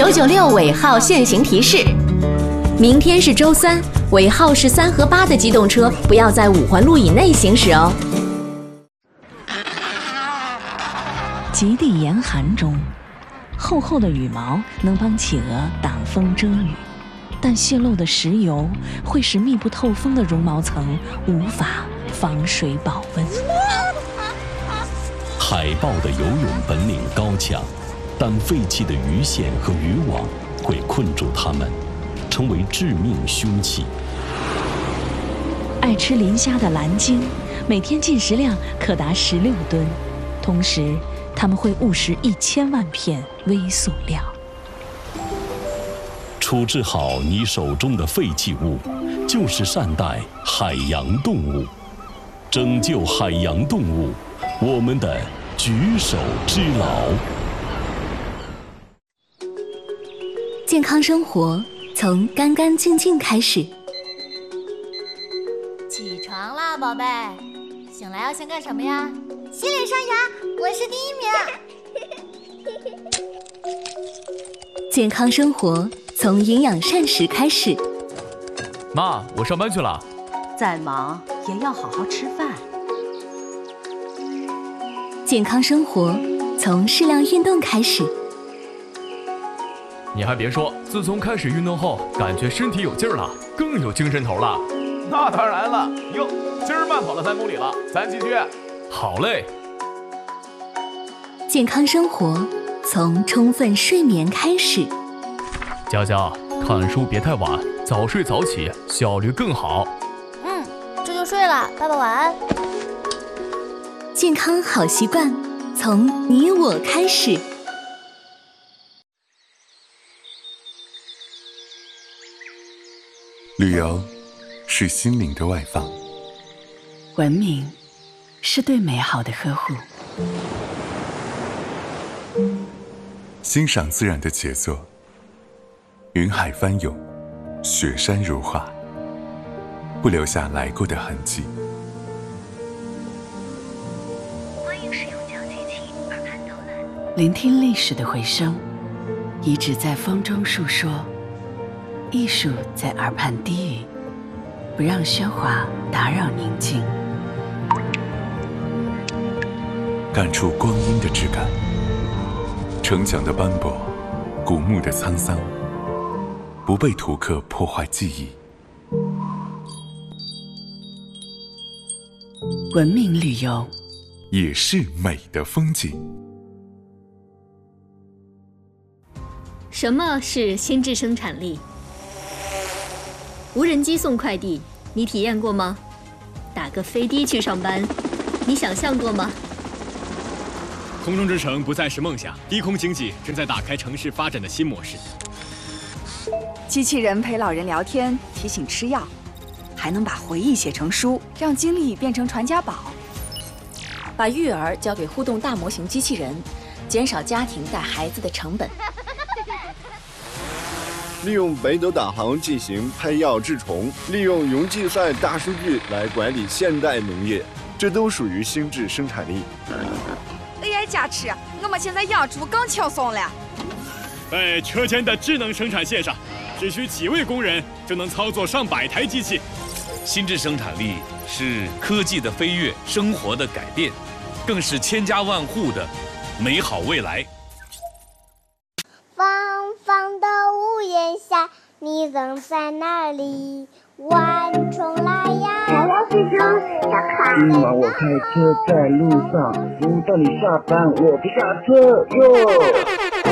996尾号限行提示：明天是周三，尾号是3和8的机动车不要在5环路以内行驶哦。 极地严寒中，厚厚的羽毛能帮企鹅挡风遮雨，但泄漏的石油会使密不透风的绒毛层无法防水保温。 海豹的游泳本领高强，但废弃的鱼线和渔网会困住它们，成为致命凶器。 爱吃磷虾的蓝鲸，每天进食量可达16吨，同时它们会误食1000万片微塑料。 处置好你手中的废弃物，就是善待海洋动物，拯救海洋动物，我们的举手之劳。 健康生活从干干净净开始。 起床啦，宝贝！醒来要先干什么呀？洗脸刷牙，我是第1名。 健康生活从营养膳食开始。 妈，我上班去了。 再忙也要好好吃饭。 健康生活从适量运动开始。 你还别说，自从开始运动后，感觉身体有劲儿了，更有精神头了。 那当然了，哟，今儿慢跑了3公里了，咱继续。 好嘞。 健康生活从充分睡眠开始。 佳佳，看书别太晚，早睡早起，效率更好。 这就睡了，爸爸晚安。 健康好习惯从你我开始。 旅游是心灵的外放， 文明是对美好的呵护， 欣赏自然的杰作，云海翻涌，雪山如画，不留下来过的痕迹。 欢迎使用讲机器耳畔导览， 聆听历史的回声，遗址在风中述说，艺术在耳畔低语，不让喧哗打扰宁静。 感触光阴的质感，城墙的斑驳，古墓的沧桑，不被图刻破坏记忆。 文明旅游也是美的风景。 什么是心智生产力？无人机送快递，你体验过吗？打个飞的去上班，你想象过吗？ 空中之城不再是梦想，低空经济正在打开城市发展的新模式。 机器人陪老人聊天，提醒吃药，还能把回忆写成书，让经历变成传家宝。 把育儿交给互动大模型机器人，减少家庭带孩子的成本。 利用北斗导航进行拍药治虫，利用云计算大数据来管理现代农业，这都属于心智生产力。 AI 加持，我们现在养猪更轻松了。 在车间的智能生产线上，只需几位工人就能操作上百台机器。 心智生产力是科技的飞跃，生活的改变，更是千家万户的美好未来。 方方的屋檐下，你总在那里？晚虫来呀！ 今晚我开车在路上，不等你下班，我不下车哟。